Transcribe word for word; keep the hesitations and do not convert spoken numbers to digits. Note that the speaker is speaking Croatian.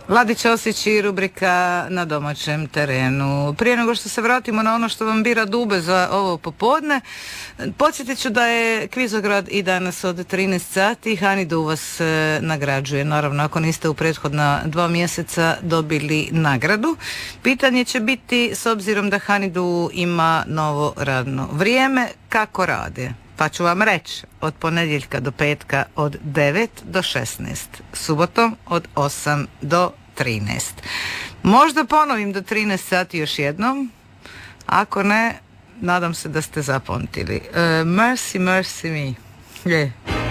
Ladi Ćosić i rubrika Na domaćem terenu. Prije nego što se vratimo na ono što vam bira dube za ovo popodne, podsjetit ću da je Kvizograd i danas od trinaest sati. Hanidu vas e, nagrađuje. Naravno, ako niste u prethodna dva mjeseca dobili nagradu. Pitanje će biti, s obzirom da Hanidu ima novo radno vrijeme, kako rade? Pa ću vam reći, od ponedjeljka do petka od devet do šesnaest, subotom od osam do trinaest. Možda ponovim do trinaest sati još jednom, ako ne, nadam se da ste zapamtili. Uh, mercy, mercy me. Yeah.